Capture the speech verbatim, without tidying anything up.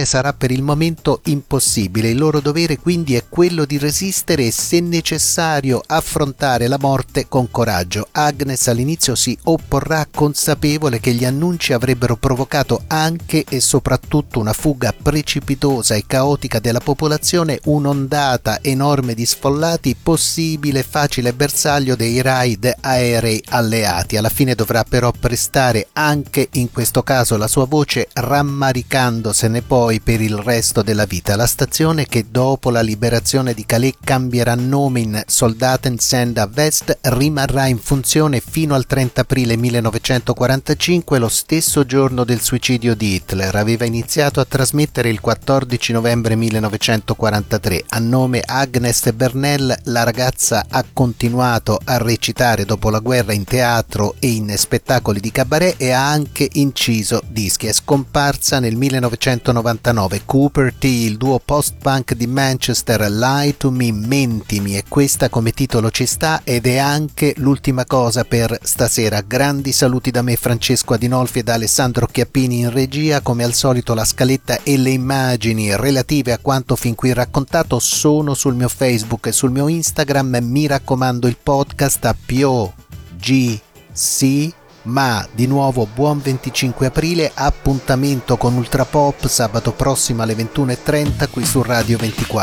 liberazione sarà per il momento impossibile. Il loro dovere quindi è quello di resistere e, se necessario, affrontare la morte con coraggio. Agnes all'inizio si opporrà, consapevole che gli annunci avrebbero provocato anche e soprattutto una fuga precipitosa e caotica della popolazione, un'ondata enorme di sfollati, possibile facile bersaglio dei raid aerei alleati. Alla fine dovrà però prestare anche in questo caso la sua voce, rammaricandosene poi per il resto della vita. La stazione, che dopo la liberazione di Calais cambierà nome in Soldatensend a West, rimarrà in funzione fino al trenta aprile millenovecentoquarantacinque, lo stesso giorno del suicidio di Hitler. Aveva iniziato a trasmettere il quattordici novembre millenovecentoquarantatré. A nome Agnes Bernell, la ragazza ha continuato a recitare dopo la guerra in teatro e in spettacoli di cabaret e ha anche inciso dischi. È scomparsa nel millenovecentonovantanove. Cooper T, il duo post-punk di Manchester, Lie to Me, mentimi, e questa come titolo ci sta, ed è anche l'ultima cosa per stasera. Grandi saluti da me, Francesco Adinolfi, e da Alessandro Chiappini in regia. Come al solito la scaletta e le immagini relative a quanto fin qui raccontato sono sul mio Facebook e sul mio Instagram. Mi raccomando, il podcast a P O G C. Ma di nuovo buon venticinque aprile, appuntamento con Ultrapop sabato prossimo alle ventuno e trenta qui su Radio ventiquattro.